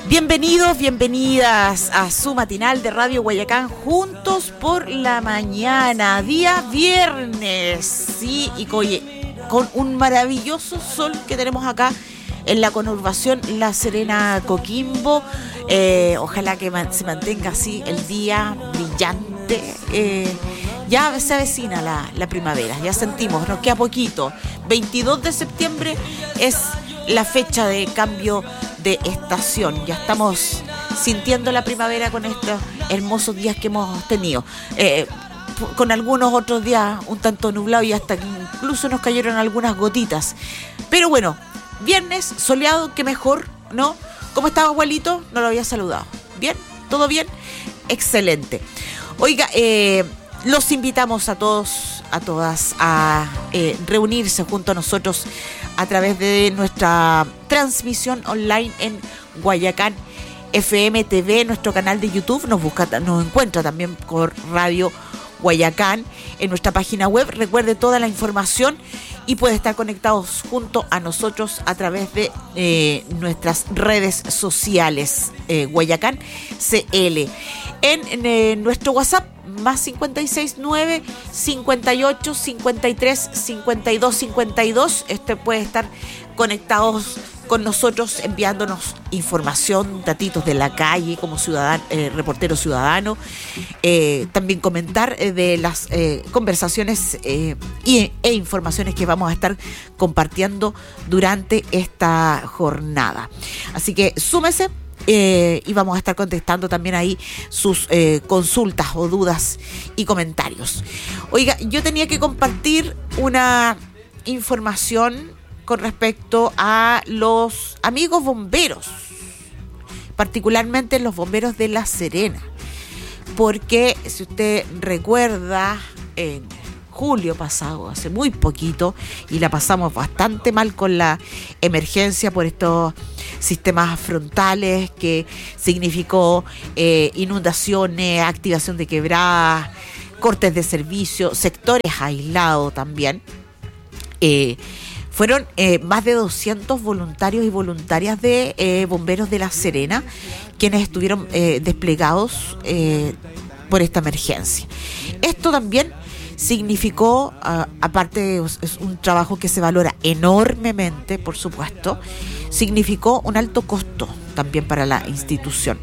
Bienvenidos, bienvenidas a su matinal de Radio Guayacán, juntos por la mañana, día viernes, sí, y con un maravilloso sol que tenemos acá en la conurbación La Serena, Coquimbo. Ojalá que se mantenga así el día brillante. Ya se avecina la primavera, ya sentimos, nos queda poquito. 22 de septiembre es la fecha de cambio de estación. Ya estamos sintiendo la primavera con estos hermosos días que hemos tenido. Con algunos otros días un tanto nublados y hasta que incluso nos cayeron algunas gotitas. Pero bueno, viernes soleado, qué mejor, ¿no? ¿Cómo estaba, abuelito? No lo había saludado. ¿Bien? ¿Todo bien? Excelente. Oiga, los invitamos a todos, a todas, a reunirse junto a nosotros a través de nuestra transmisión online en Guayacán FM TV, nuestro canal de YouTube. Nos encuentra también por Radio Guayacán en nuestra página web. Recuerde toda la información y puede estar conectados junto a nosotros a través de nuestras redes sociales, Guayacán CL. En nuestro WhatsApp, más 569 58 53 52 52. Puede estar conectados con nosotros, enviándonos información, datitos de la calle como ciudadano, reportero ciudadano. También comentar de las conversaciones e informaciones que vamos a estar compartiendo durante esta jornada. Así que súmese. Y vamos a estar contestando también ahí sus consultas o dudas y comentarios. Oiga, yo tenía que compartir una información con respecto a los amigos bomberos, particularmente los bomberos de La Serena, porque si usted recuerda, en julio pasado, hace muy poquito, y la pasamos bastante mal con la emergencia por estos sistemas frontales que significó inundaciones, activación de quebradas, cortes de servicio, sectores aislados también. Fueron más de 200 voluntarios y voluntarias de bomberos de La Serena quienes estuvieron desplegados por esta emergencia. Esto también significó, aparte es un trabajo que se valora enormemente, por supuesto, significó un alto costo también para la institución.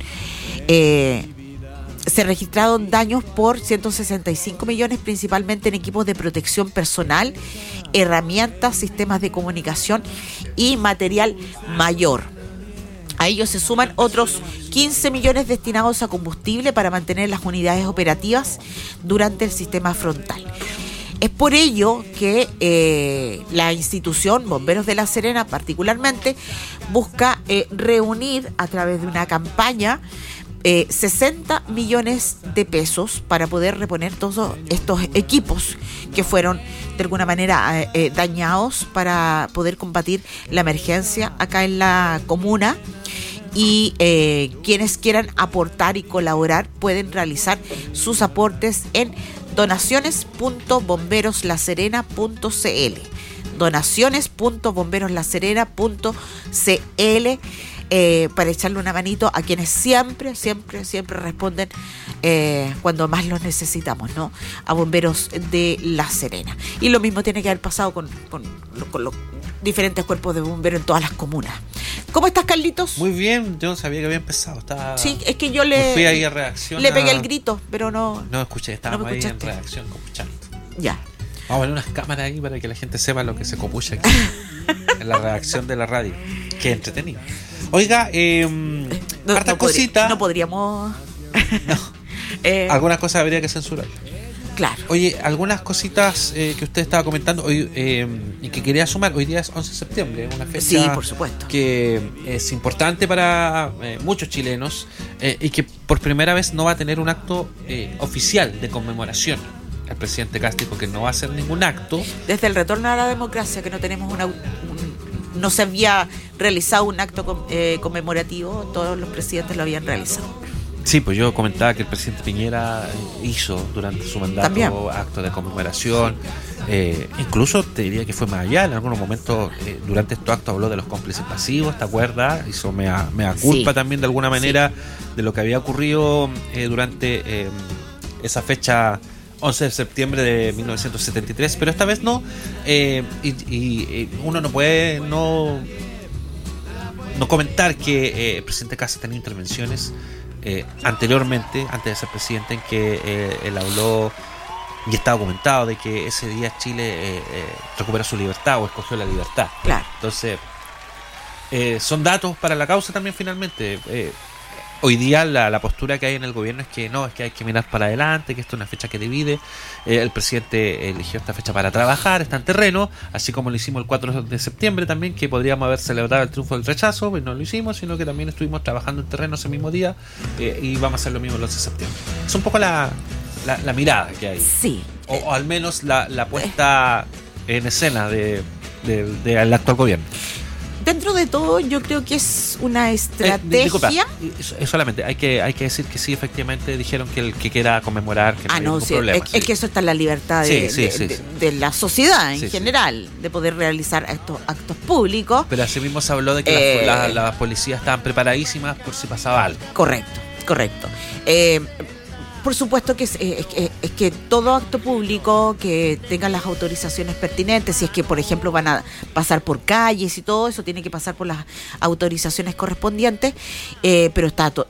Se registraron daños por 165 millones, principalmente en equipos de protección personal, herramientas, sistemas de comunicación y material mayor. A ellos se suman otros 15 millones destinados a combustible para mantener las unidades operativas durante el sistema frontal. Es por ello que la institución Bomberos de La Serena particularmente busca reunir a través de una campaña 60 millones de pesos para poder reponer todos estos equipos que fueron de alguna manera dañados para poder combatir la emergencia acá en la comuna. Y quienes quieran aportar y colaborar pueden realizar sus aportes en donaciones.bomberoslaserena.cl donaciones.bomberoslaserena.cl para echarle una manito a quienes siempre responden cuando más los necesitamos, ¿no? A bomberos de La Serena. Y lo mismo tiene que haber pasado con los diferentes cuerpos de bomberos en todas las comunas. ¿Cómo estás, Carlitos? Muy bien, yo no sabía que había empezado. Sí, es que yo fui ahí a redacción. Le pegué el grito, pero no escuché, estábamos ahí en redacción escuchando. Ya. Vamos a poner unas cámaras ahí para que la gente sepa lo que se copucha aquí en la redacción de la radio. Qué entretenido. Oiga, harta cosita. No podríamos. No. Algunas cosas habría que censurar. Claro. Oye, algunas cositas que usted estaba comentando hoy y que quería sumar. Hoy día es 11 de septiembre, una fecha, sí, por supuesto, que es importante para muchos chilenos y que por primera vez no va a tener un acto oficial de conmemoración. El presidente Kast dijo que no va a hacer ningún acto. Desde el retorno a la democracia, que no tenemos no se había realizado un acto conmemorativo, todos los presidentes lo habían realizado. Sí, pues yo comentaba que el presidente Piñera hizo durante su mandato También actos de conmemoración. Incluso te diría que fue más allá. En algunos momentos durante estos actos habló de los cómplices pasivos, ¿te acuerdas? Hizo mea culpa Sí. también de alguna manera de lo que había ocurrido durante esa fecha 11 de septiembre de 1973, pero esta vez no. Y uno no puede no comentar que el presidente Kast ha tenido intervenciones anteriormente, antes de ser presidente, en que él habló, y está documentado, de que ese día Chile recupera su libertad o escogió la libertad. Claro. Entonces, son datos para la causa también finalmente. Hoy día la postura que hay en el gobierno es que no, es que hay que mirar para adelante, que esto es una fecha que divide. El presidente eligió esta fecha para trabajar, está en terreno, así como lo hicimos el 4 de septiembre también, que podríamos haber celebrado el triunfo del rechazo, pues no lo hicimos, sino que también estuvimos trabajando en terreno ese mismo día, y vamos a hacer lo mismo el 11 de septiembre. Es un poco la mirada que hay, Sí. o al menos la puesta en escena del actual gobierno. Dentro de todo, yo creo que es una estrategia. Disculpa, solamente hay que decir que sí, efectivamente dijeron que el que quiera conmemorar, que no hay ningún problema. Es que eso está en la libertad de la sociedad en general, de poder realizar actos públicos. Pero asimismo se habló de que las policías estaban preparadísimas por si pasaba algo. Correcto. Por supuesto que es que todo acto público que tenga las autorizaciones pertinentes, si es que por ejemplo van a pasar por calles y todo eso, tiene que pasar por las autorizaciones correspondientes, pero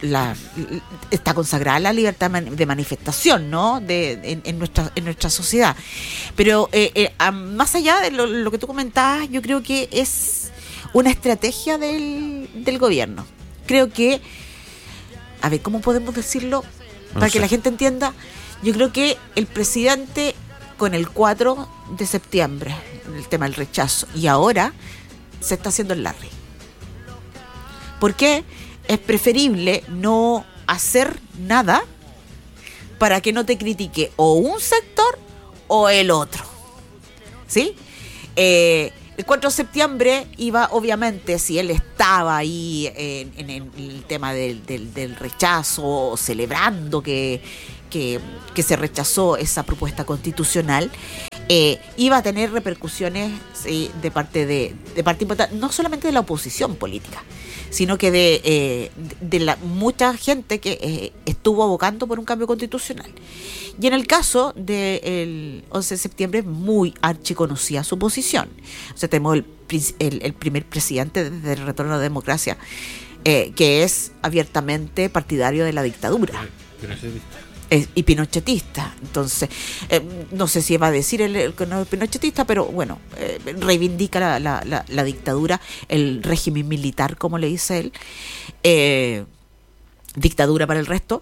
está consagrada la libertad de manifestación, ¿no? En nuestra sociedad. Pero más allá de lo que tú comentabas, yo creo que es una estrategia del gobierno. Creo que, a ver, ¿cómo podemos decirlo? Para que la gente entienda, yo creo que el presidente con el 4 de septiembre, el tema del rechazo, y ahora se está haciendo el Larry. ¿Por qué? Es preferible no hacer nada para que no te critique o un sector o el otro. ¿Sí? El 4 de septiembre iba, obviamente, si él estaba ahí en el tema del rechazo, celebrando que se rechazó esa propuesta constitucional, iba a tener repercusiones de parte importante, no solamente de la oposición política, sino que de la mucha gente que estuvo abogando por un cambio constitucional. Y en el caso del 11 de septiembre, muy archiconocida su posición. O sea, tenemos el primer presidente desde el retorno a la democracia que es abiertamente partidario de la dictadura. Y pinochetista. Entonces, no sé si va a decir el que no es pinochetista, pero bueno, reivindica la dictadura, el régimen militar, como le dice él, dictadura para el resto.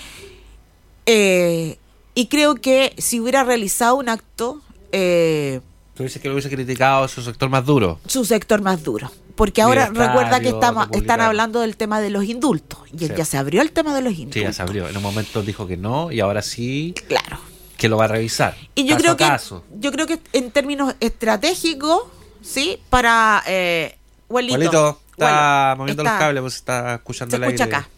Y creo que si hubiera realizado un acto... Tú dices que lo hubiese criticado su sector más duro. Su sector más duro. Porque ahora recuerda que están hablando del tema de los indultos. Y él ya se abrió el tema de los indultos. Sí, ya se abrió. En un momento dijo que no y ahora sí. Claro. Que lo va a revisar. Y yo creo que en términos estratégicos, ¿sí? Para... Juanito está moviendo los cables, pues está escuchando el aire. Se escucha acá.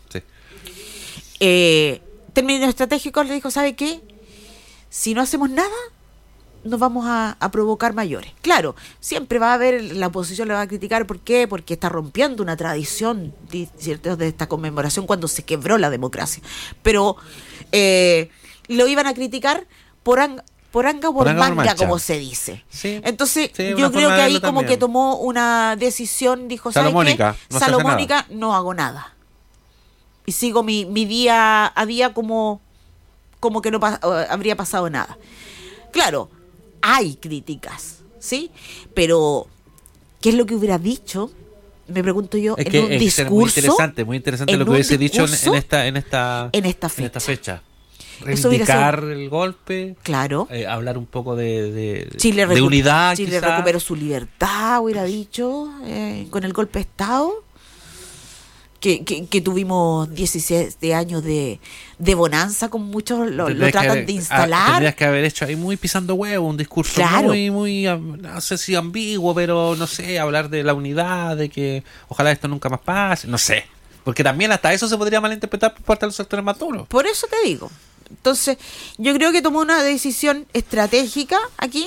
Sí. Términos estratégicos le dijo, ¿sabe qué? Si no hacemos nada, nos vamos a provocar mayores. Claro, siempre va a haber, la oposición le va a criticar, ¿por qué? Porque está rompiendo una tradición, ¿cierto?, de esta conmemoración cuando se quebró la democracia. Pero lo iban a criticar por anga o por manga, como se dice. Sí, entonces, sí, yo creo que ahí como también. que tomó una decisión, dijo, ¿sabes qué? Salomónica, no hago nada. Y sigo mi día a día como que no habría pasado nada. Claro, hay críticas, ¿sí? Pero, ¿qué es lo que hubiera dicho? Me pregunto yo, es en un discurso. Muy interesante lo que hubiese dicho en esta fecha. Reivindicar el golpe. Claro. Hablar un poco de Chile unidad. Chile recuperó su libertad, hubiera dicho, con el golpe de Estado. Que tuvimos 17 años de bonanza, como muchos lo tratan de instalar. Tendrías que haber hecho ahí muy pisando huevo, un discurso claro. muy, no sé si ambiguo, pero no sé, hablar de la unidad, de que ojalá esto nunca más pase, no sé. Porque también hasta eso se podría malinterpretar por parte de los sectores más duros. Por eso te digo. Entonces, yo creo que tomó una decisión estratégica aquí.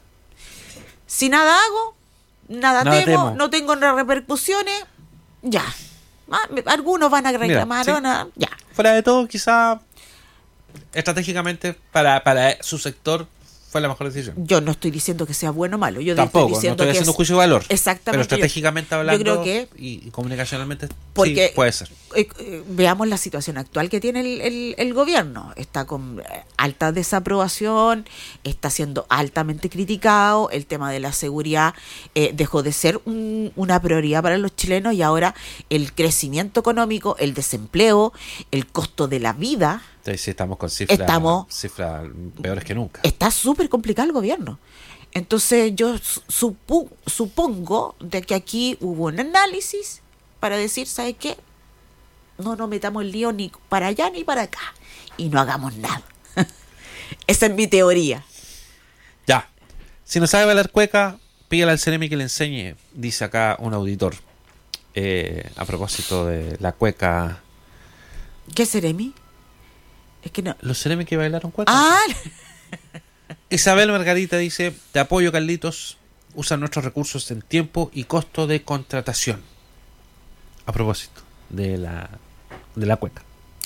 Si nada hago, nada temo, no tengo repercusiones, ya. Algunos van a reclamar, mira, sí. Ya. Fuera de todo, quizá estratégicamente para su sector fue la mejor decisión. Yo no estoy diciendo que sea bueno o malo. Yo Tampoco, estoy diciendo no estoy haciendo juicio de valor. Exactamente. Pero estratégicamente hablando yo creo que, y comunicacionalmente porque, sí, puede ser. Veamos la situación actual que tiene el gobierno. Está con alta desaprobación, está siendo altamente criticado. El tema de la seguridad dejó de ser una prioridad para los chilenos y ahora el crecimiento económico, el desempleo, el costo de la vida. Sí, estamos con cifras peores que nunca. Está súper complicado el gobierno. Entonces yo supongo de que aquí hubo un análisis para decir, ¿sabes qué? No nos metamos el lío ni para allá ni para acá. Y no hagamos nada. Esa es mi teoría. Ya. Si no sabe bailar cueca, pídale al Ceremi que le enseñe, dice acá un auditor. A propósito de la cueca. ¿Qué Ceremi? Es que no. Los Ceremi que bailaron cueca. Ah. Isabel Margarita dice: te apoyo, Carlitos. Usa nuestros recursos en tiempo y costo de contratación. A propósito de la cueca.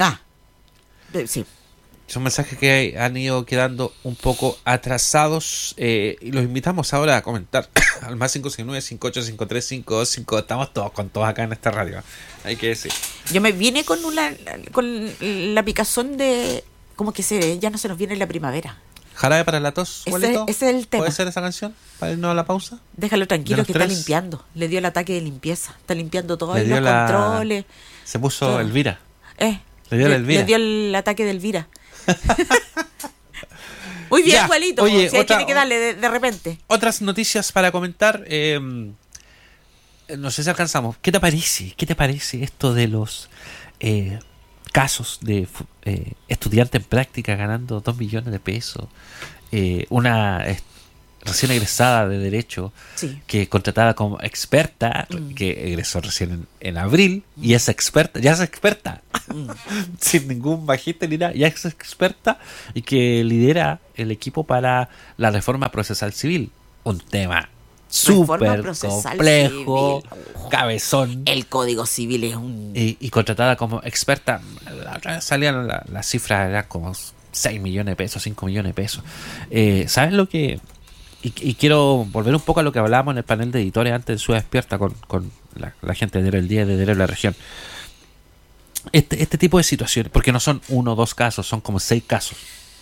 Sí. Son mensajes que han ido quedando un poco atrasados y los invitamos ahora a comentar al más 569-5853-525. Estamos todos con todos acá en esta radio, hay que decir. Yo me vine con la picazón de como que ya no se nos viene la primavera. Jarabe para la tos, ese es el tema. ¿Puede ser esa canción para irnos a la pausa? Déjalo tranquilo que está limpiando. Le dio el ataque de limpieza. Está limpiando todos los controles. Se puso todo. Elvira. Le dio el ataque de Elvira. Muy bien, ya, Juanito. Oye, si tiene que darle de repente. Otras noticias para comentar. No sé si alcanzamos. ¿Qué te parece esto de los casos de estudiante en práctica ganando 2 millones de pesos? Una recién egresada de Derecho, sí, que contratada como experta, que egresó recién en abril, y es experta, sin ningún magíster ni nada, ya es experta, y que lidera el equipo para la reforma procesal civil. Un tema súper complejo, cabezón. El Código Civil es y contratada como experta. Salían las cifras, eran como 6 millones de pesos, 5 millones de pesos. ¿Sabes lo que...? Y quiero volver un poco a lo que hablábamos en el panel de editores antes de su despierta con la gente de el día de Derecho de la región. Este tipo de situaciones, porque no son 1 o 2 casos, son como 6 casos.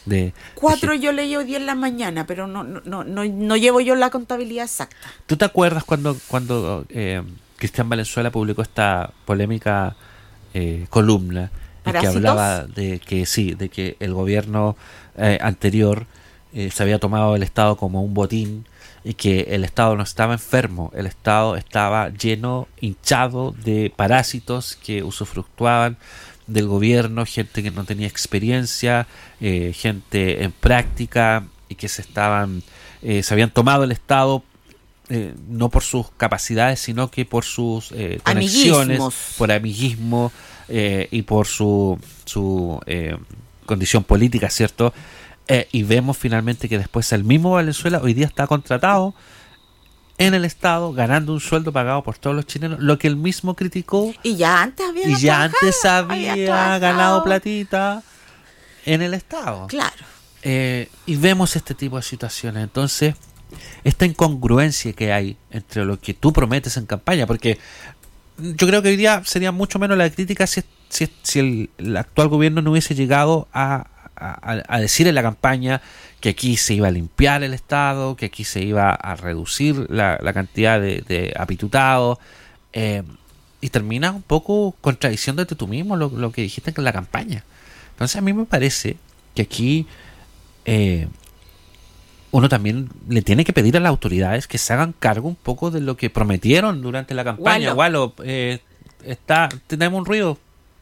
4 yo leí hoy día en la mañana, pero no llevo yo la contabilidad exacta. ¿Tú te acuerdas cuando Cristian Valenzuela publicó esta polémica columna en que hablaba de que el gobierno anterior se había tomado el Estado como un botín y que el Estado no estaba enfermo, el Estado estaba hinchado de parásitos que usufructuaban del gobierno, gente que no tenía experiencia, gente en práctica y que se habían tomado el Estado no por sus capacidades, sino que por sus conexiones, por amiguismo y por su condición política, ¿cierto? Y vemos finalmente que después el mismo Valenzuela hoy día está contratado en el Estado, ganando un sueldo pagado por todos los chilenos, lo que él mismo criticó. Y ya antes había ganado platita en el Estado. Claro. Y vemos este tipo de situaciones. Entonces, esta incongruencia que hay entre lo que tú prometes en campaña, porque yo creo que hoy día sería mucho menos la crítica si el actual gobierno no hubiese llegado a decir en la campaña que aquí se iba a limpiar el Estado, que aquí se iba a reducir la cantidad de apitutados, y termina un poco contradiciéndote tú mismo lo que dijiste en la campaña. Entonces a mí me parece que aquí uno también le tiene que pedir a las autoridades que se hagan cargo un poco de lo que prometieron durante la campaña. Walo, tenemos un ruido.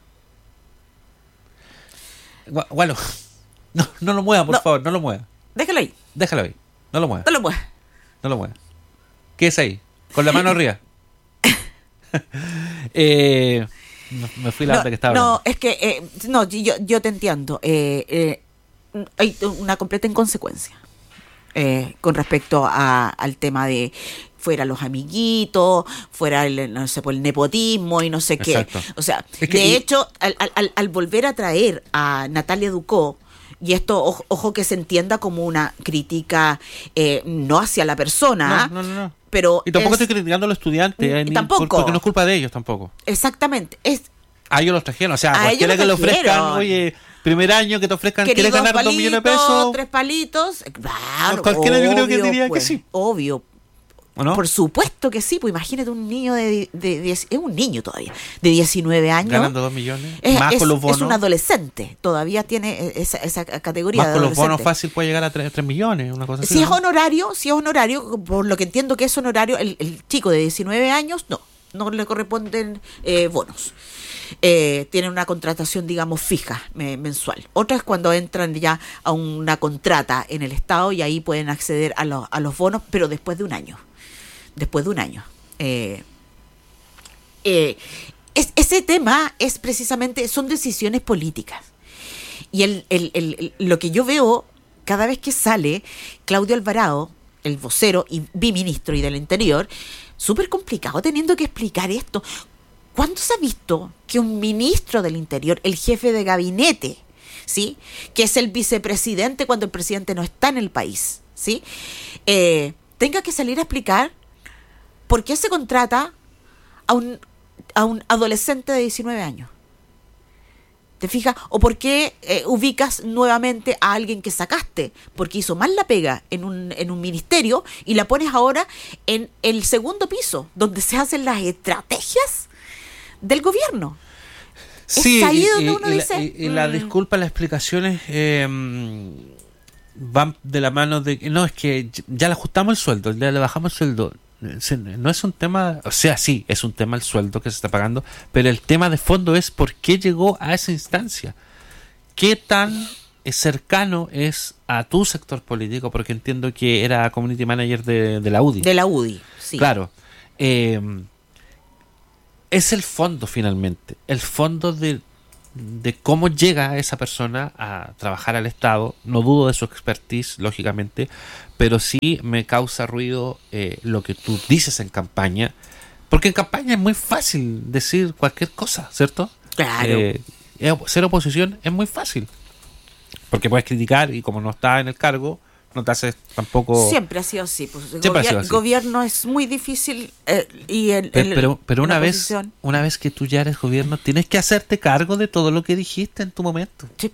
Walo, no lo mueva, por favor, no lo mueva. Déjalo ahí. No lo mueva. No lo mueva. ¿Qué es ahí? Con la mano arriba. me fui la hora que estaba no, hablando. es que, no, yo te entiendo. Hay una completa inconsecuencia con respecto al tema de fuera los amiguitos, fuera el, no sé, pues, el nepotismo y no sé qué. Exacto. O sea, Es que, de hecho, al volver a traer a Natalia Ducó, y esto, ojo que se entienda como una crítica no hacia la persona, No. pero Y tampoco estoy criticando a los estudiantes, tampoco. porque no es culpa de ellos tampoco. Exactamente, A ellos los trajeron, o sea, A cualquiera ellos que le los ofrezcan, trajeron. oye, primer año que te ofrezcan, ¿quieres queridos ganar 2 millones de pesos? 3 palitos, claro, Cualquiera yo creo que diría que pues, sí. obvio. ¿O no? Por supuesto que sí, pues imagínate un niño de 10, es un niño todavía, de 19 años. Ganando 2 millones, más con los bonos. Es un adolescente, todavía tiene esa categoría Más de con los adolescente. bonos fácil puede llegar a 3 millones, una cosa así. Si es ¿no? honorario, por lo que entiendo que es honorario, el chico de 19 años, no le corresponden bonos. Tienen una contratación, digamos, fija, mensual. Otra es cuando entran ya a una contrata en el Estado y ahí pueden acceder a los bonos, pero después de un año. Ese tema es precisamente, son decisiones políticas. Y lo que yo veo cada vez que sale Claudio Alvarado, el vocero y biministro y del Interior, súper complicado teniendo que explicar esto. ¿Cuándo se ha visto que un ministro del Interior, el jefe de gabinete, ¿sí?, que es el vicepresidente cuando el presidente no está en el país, ¿sí?, tenga que salir a explicar por qué se contrata a un adolescente de 19 años? ¿Te fijas? ¿O por qué ubicas nuevamente a alguien que sacaste porque hizo mal la pega en un ministerio y la pones ahora en el segundo piso, donde se hacen las estrategias del gobierno? Sí, es ahí donde uno dice... y la disculpa, las explicaciones van de la mano de... No, es que ya le ajustamos el sueldo, ya le bajamos el sueldo. No es un tema... O sea, sí, es un tema el sueldo que se está pagando, pero el tema de fondo es por qué llegó a esa instancia. ¿Qué tan cercano es a tu sector político? Porque entiendo que era community manager de la UDI. De la UDI, sí. Claro. Es el fondo finalmente. El fondo de cómo llega esa persona a trabajar al Estado. No dudo de su expertise, lógicamente, pero sí me causa ruido lo que tú dices en campaña, porque en campaña es muy fácil decir cualquier cosa, ¿cierto? Claro. Ser oposición es muy fácil, porque puedes criticar y como no está en el cargo, no te haces tampoco... Siempre ha sido así. Pues, Siempre ha sido así. Gobierno es muy difícil y pero una vez posición... una vez que tú ya eres gobierno, tienes que hacerte cargo de todo lo que dijiste en tu momento. Sí.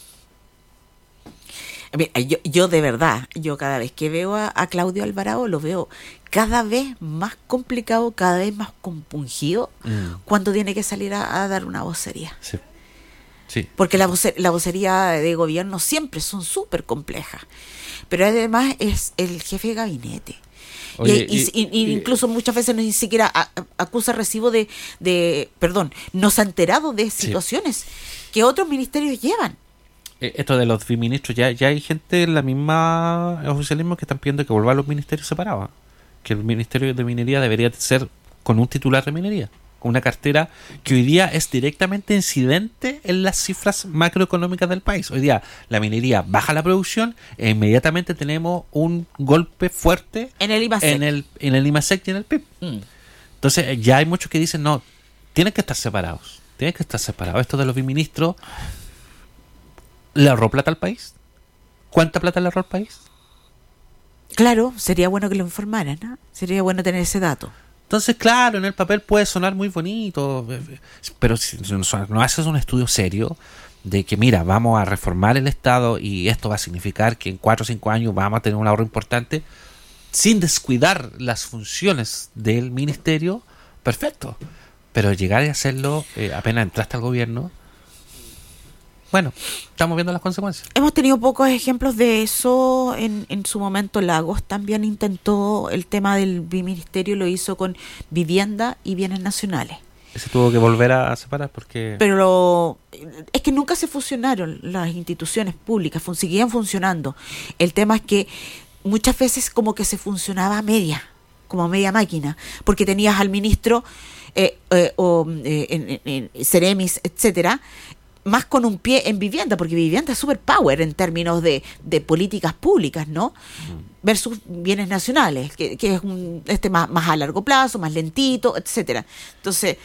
Mira, yo de verdad, yo cada vez que veo a Claudio Alvarado lo veo cada vez más complicado, cada vez más compungido cuando tiene que salir a dar una vocería. Sí. Sí. Porque la vocería de gobierno siempre son súper complejas. Pero además es el jefe de gabinete. Oye, y incluso muchas veces ni siquiera acusa recibo perdón, no se ha enterado de situaciones que otros ministerios llevan. Esto de los ministros, ya hay gente en la misma oficialismo que están pidiendo que vuelva a los ministerios separados. Que el Ministerio de Minería debería ser con un titular de minería, con una cartera que hoy día es directamente incidente en las cifras macroeconómicas del país. Hoy día la minería baja la producción e inmediatamente tenemos un golpe fuerte en el IMASEC, en el IMASEC y en el PIB. Entonces ya hay muchos que dicen, no, tienen que estar separados. Esto de los biministros, ¿le ahorró plata al país? ¿Cuánta plata le ahorró al país? Claro, sería bueno que lo informaran, ¿no? Sería bueno tener ese dato. Entonces, claro, en el papel puede sonar muy bonito, pero si no haces un estudio serio de que, mira, vamos a reformar el Estado y esto va a significar que en 4 o 5 años vamos a tener un ahorro importante, sin descuidar las funciones del ministerio, perfecto. Pero llegar a hacerlo apenas entraste al gobierno, bueno, estamos viendo las consecuencias. Hemos tenido pocos ejemplos de eso. En su momento Lagos también intentó el tema del biministerio, lo hizo con vivienda y bienes nacionales. Ese tuvo que volver a separar porque... Pero es que nunca se fusionaron las instituciones públicas, seguían funcionando. El tema es que muchas veces como que se funcionaba a media. como media máquina, porque tenías al ministro Ceremis, etcétera, más con un pie en vivienda, porque vivienda es super power en términos de políticas públicas, ¿no? Versus bienes nacionales, que es más a largo plazo, más lentito, etcétera. Entonces,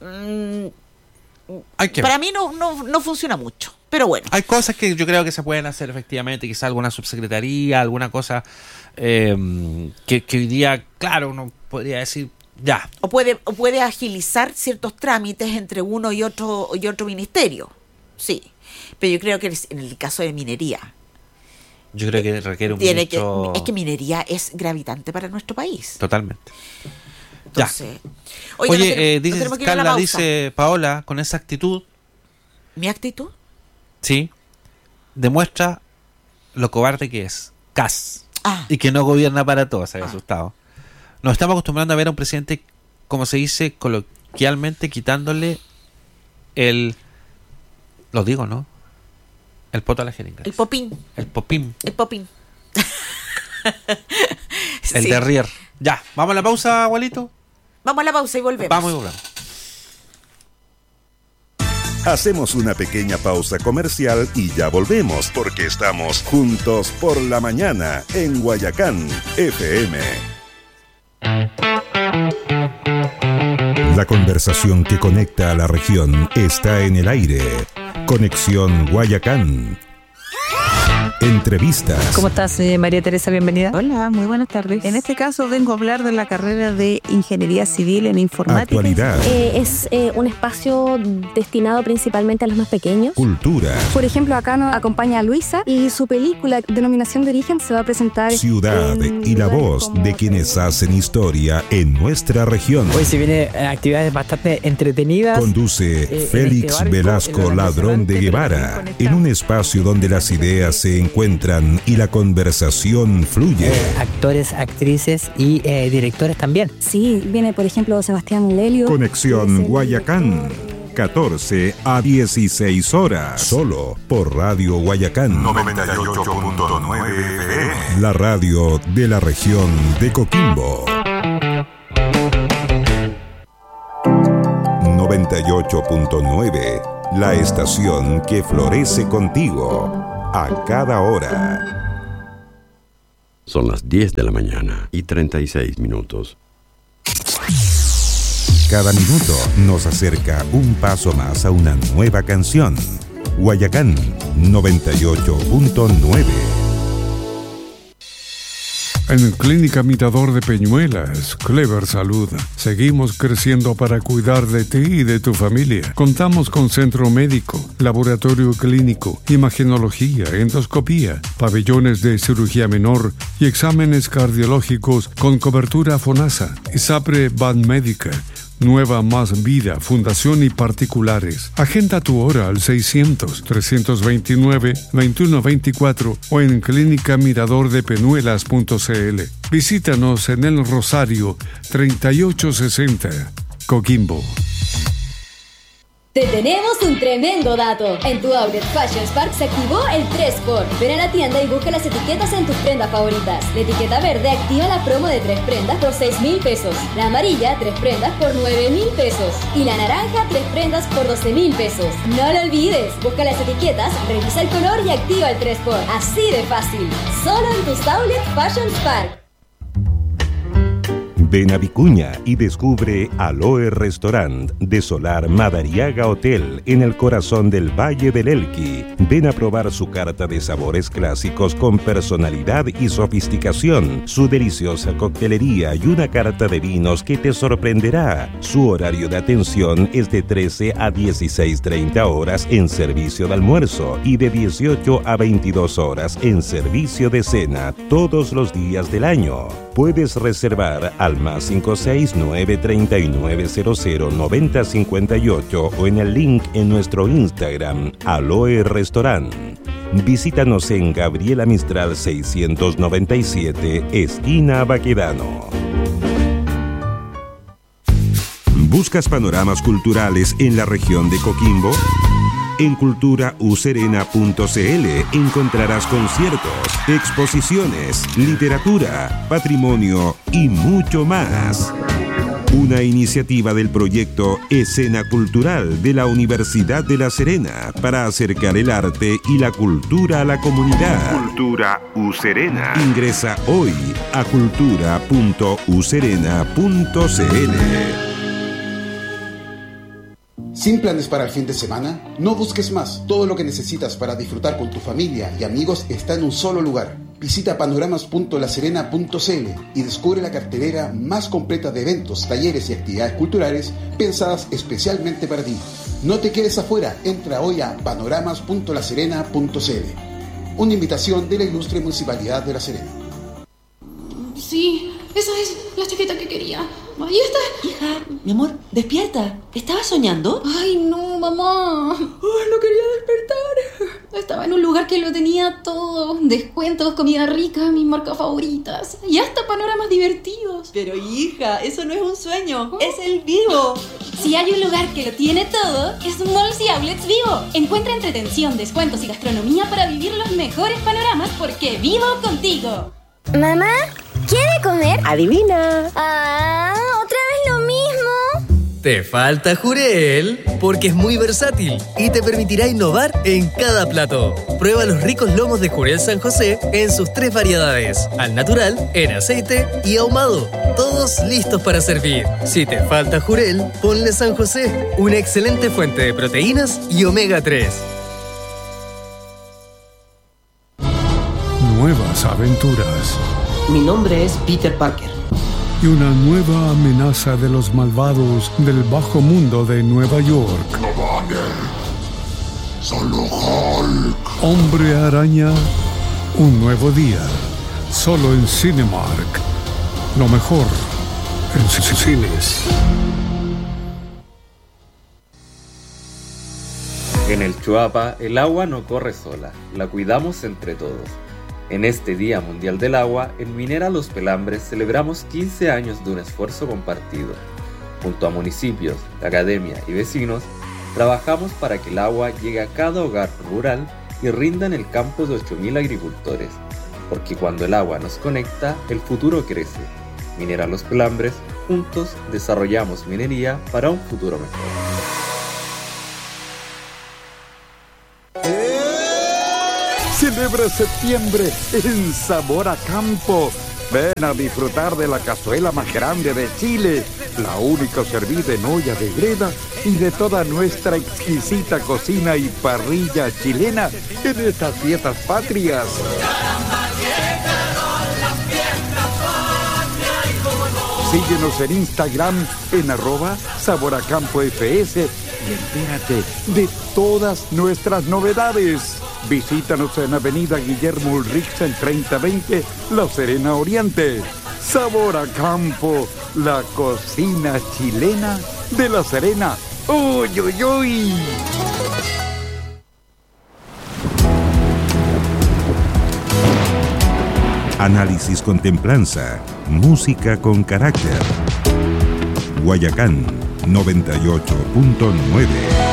para mí no funciona mucho, pero bueno. Hay cosas que yo creo que se pueden hacer efectivamente, quizá alguna subsecretaría, alguna cosa que hoy día, claro, uno podría decir ya. O puede agilizar ciertos trámites entre uno y otro ministerio. Sí, pero yo creo que en el caso de minería, yo creo que requiere un ministro... Es que minería es gravitante para nuestro país. Totalmente. Entonces, oye, Carla, dice Paola, con esa actitud... ¿Mi actitud? Sí, demuestra lo cobarde que es Kast, y que no gobierna para todos, se había asustado. Nos estamos acostumbrando a ver a un presidente, como se dice coloquialmente, quitándole lo digo, ¿no? El poto a la jeringa. El popín. El popín. El Sí. derrier. Ya, ¿vamos a la pausa, abuelito? Vamos a la pausa y volvemos. Vamos y volvemos. Hacemos una pequeña pausa comercial y ya volvemos, porque estamos juntos por la mañana en Guayacán FM. La conversación que conecta a la región está en el aire. Conexión Guayacán. Entrevistas. ¿Cómo estás, María Teresa? Bienvenida. Hola, muy buenas tardes. En este caso vengo a hablar de la carrera de Ingeniería Civil en Informática. Actualidad. Es un espacio destinado principalmente a los más pequeños. Cultura. Por ejemplo, acá nos acompaña Luisa y su película Denominación de Origen se va a presentar Ciudad y la voz de quienes hacen historia en nuestra región. Hoy se vienen actividades bastante entretenidas. Conduce Félix barco, Velasco Ladrón de Guevara, en un espacio donde las ideas se encuentran y la conversación fluye. Actores, actrices y directores también. Sí, viene por ejemplo Sebastián Lelio. Conexión Guayacán, 14 a 16 horas, solo por Radio Guayacán 98.9 FM, la radio de la región de Coquimbo. 98.9, la estación que florece contigo a cada hora. Son las 10 de la mañana y 36 minutos. Cada minuto nos acerca un paso más a una nueva canción. Guayacán 98.9. En Clínica Mirador de Peñuelas, Clever Salud, seguimos creciendo para cuidar de ti y de tu familia. Contamos con centro médico, laboratorio clínico, imagenología, endoscopía, pabellones de cirugía menor y exámenes cardiológicos con cobertura FONASA. ISAPRE Banmédica, Nueva Más Vida, Fundación y particulares. Agenda tu hora al 600-329-2124 o en clínicamiradordepenuelas.cl. Visítanos en El Rosario 3860, Coquimbo. Te tenemos un tremendo dato. En tu Outlet Fashion Spark se activó el 3x. Ven a la tienda y busca las etiquetas en tus prendas favoritas. La etiqueta verde activa la promo de 3 prendas por 6.000 pesos. La amarilla, 3 prendas por 9.000 pesos. Y la naranja, 3 prendas por 12.000 pesos. No lo olvides. Busca las etiquetas, revisa el color y activa el 3x. Así de fácil. Solo en tus Outlet Fashion Spark. Ven a Vicuña y descubre Aloe Restaurant de Solar Madariaga Hotel en el corazón del Valle del Elqui. Ven a probar su carta de sabores clásicos con personalidad y sofisticación, su deliciosa coctelería y una carta de vinos que te sorprenderá. Su horario de atención es de 13 a 16:30 horas en servicio de almuerzo y de 18 a 22 horas en servicio de cena todos los días del año. Puedes reservar al más 569-3900-9058 o en el link en nuestro Instagram, Aloe Restaurant. Visítanos en Gabriela Mistral 697, esquina Baquedano. ¿Buscas panoramas culturales en la región de Coquimbo? En culturauserena.cl encontrarás conciertos, exposiciones, literatura, patrimonio y mucho más. Una iniciativa del proyecto Escena Cultural de la Universidad de La Serena para acercar el arte y la cultura a la comunidad. Cultura Userena. Ingresa hoy a cultura.userena.cl. ¿Sin planes para el fin de semana? No busques más. Todo lo que necesitas para disfrutar con tu familia y amigos está en un solo lugar. Visita panoramas.laserena.cl y descubre la cartelera más completa de eventos, talleres y actividades culturales pensadas especialmente para ti. No te quedes afuera. Entra hoy a panoramas.laserena.cl. Una invitación de la ilustre Municipalidad de La Serena. Sí, esa es la chaqueta que quería. Ahí está. Hija, mi amor, despierta. ¿Estabas soñando? Ay, no, mamá. Ay, no quería despertar. Estaba en un lugar que lo tenía todo. Descuentos, comida rica, mis marcas favoritas. Y hasta panoramas divertidos. Pero hija, eso no es un sueño. Es el Vivo. Si hay un lugar que lo tiene todo, es Malls y Outlets Vivo. Encuentra entretención, descuentos y gastronomía para vivir los mejores panoramas porque vivo contigo. Mamá, ¿quiere comer? Adivina. ¿Otra vez lo mismo? Te falta Jurel, porque es muy versátil y te permitirá innovar en cada plato. Prueba los ricos lomos de Jurel San José en sus 3 variedades: al natural, en aceite y ahumado. Todos listos para servir. Si te falta Jurel, ponle San José, una excelente fuente de proteínas y omega 3. Nuevas aventuras. Mi nombre es Peter Parker. Y una nueva amenaza de los malvados del bajo mundo de Nueva York. No vale. Solo Hulk. Hombre Araña, un nuevo día. Solo en Cinemark. Lo mejor en cines. En el Chuapa, el agua no corre sola. La cuidamos entre todos. En este Día Mundial del Agua, en Minera Los Pelambres celebramos 15 años de un esfuerzo compartido. Junto a municipios, academia y vecinos, trabajamos para que el agua llegue a cada hogar rural y rinda en el campo de 8.000 agricultores. Porque cuando el agua nos conecta, el futuro crece. Minera Los Pelambres, juntos desarrollamos minería para un futuro mejor. Celebra septiembre en Sabor a Campo. Ven a disfrutar de la cazuela más grande de Chile, la única servida en olla de greda y de toda nuestra exquisita cocina y parrilla chilena en estas fiestas patrias. Síguenos en Instagram en @SaborACampoFS y entérate de todas nuestras novedades. Visítanos en Avenida Guillermo Ulrichs en 3020, La Serena Oriente. Sabor a Campo, la cocina chilena de La Serena. ¡Uy, uy, uy! Análisis con templanza, música con carácter. Guayacán 98.9.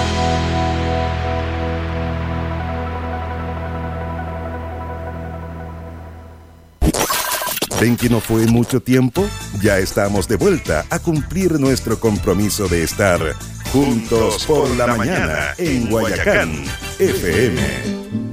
¿Ven que no fue mucho tiempo? Ya estamos de vuelta a cumplir nuestro compromiso de estar juntos por la mañana en Guayacán FM.